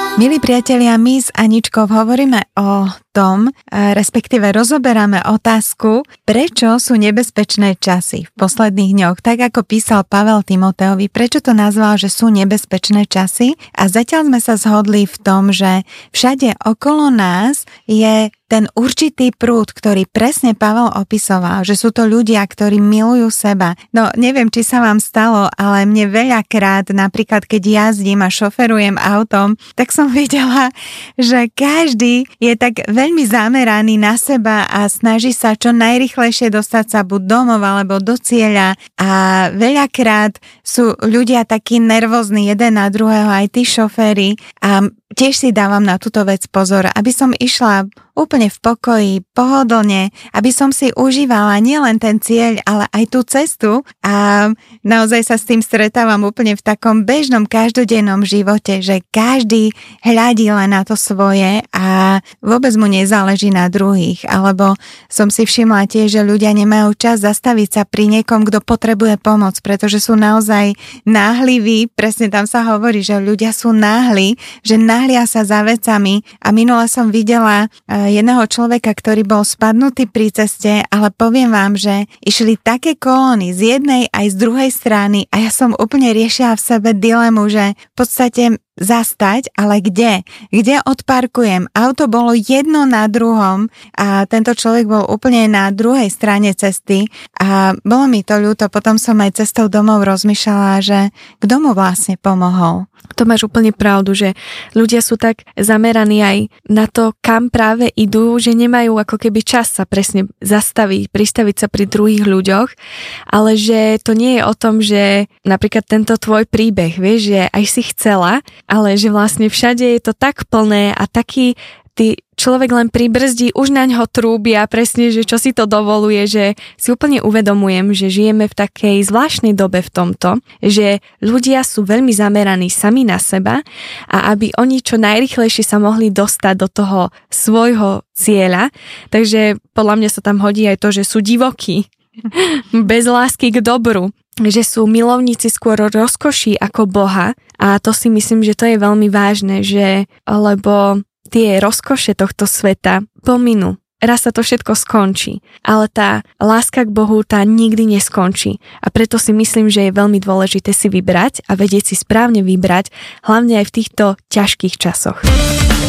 Milí priatelia, my s Aničkou hovoríme o tom, respektíve rozoberáme otázku, prečo sú nebezpečné časy v posledných dňoch. Tak ako písal Pavel Timoteovi, prečo to nazval, že sú nebezpečné časy. A zatiaľ sme sa zhodli v tom, že všade okolo nás je ten určitý prúd, ktorý presne Pavel opisoval, že sú to ľudia, ktorí milujú seba. No, neviem, či sa vám stalo, ale mne veľakrát, napríklad keď jazdím a šoferujem autom, tak som videla, že každý je tak veľmi zameraný na seba a snaží sa čo najrýchlejšie dostať sa buď domov alebo do cieľa a veľakrát sú ľudia takí nervózni jeden na druhého, aj tí šoféri a tiež si dávam na túto vec pozor, aby som išla úplne v pokoji, pohodlne, aby som si užívala nielen ten cieľ, ale aj tú cestu a naozaj sa s tým stretávam úplne v takom bežnom každodennom živote, že každý hľadí len na to svoje a vôbec mu nezáleží na druhých, alebo som si všimla tiež, že ľudia nemajú čas zastaviť sa pri niekom, kto potrebuje pomoc, pretože sú naozaj náhliví, presne tam sa hovorí, že ľudia sú náhli, že náhlia sa za vecami a minule som videla jedného človeka, ktorý bol spadnutý pri ceste, ale poviem vám, že išli také kolóny z jednej aj z druhej strany a ja som úplne riešila v sebe dilemu, že v podstate zastať, ale kde? Kde odparkujem? Auto bolo jedno na druhom a tento človek bol úplne na druhej strane cesty a bolo mi to ľúto. Potom som aj cestou domov rozmýšľala, že kto mu vlastne pomohol. To máš úplne pravdu, že ľudia sú tak zameraní aj na to, kam práve idú, že nemajú ako keby čas sa presne zastaviť, pristaviť sa pri druhých ľuďoch, ale že to nie je o tom, že napríklad tento tvoj príbeh, vieš, že aj si chcela, ale že vlastne všade je to tak plné a taký človek len pribrzdí, už naňho trúbia presne, že čo si to dovoluje, že si úplne uvedomujem, že žijeme v takej zvláštnej dobe v tomto, že ľudia sú veľmi zameraní sami na seba a aby oni čo najrýchlejšie sa mohli dostať do toho svojho cieľa, takže podľa mňa sa tam hodí aj to, že sú divokí, bez lásky k dobru, že sú milovníci skôr rozkoší ako Boha a to si myslím, že to je veľmi vážne, že lebo tie rozkoše tohto sveta pominú. Raz sa to všetko skončí, ale tá láska k Bohu tá nikdy neskončí a preto si myslím, že je veľmi dôležité si vybrať a vedieť si správne vybrať, hlavne aj v týchto ťažkých časoch.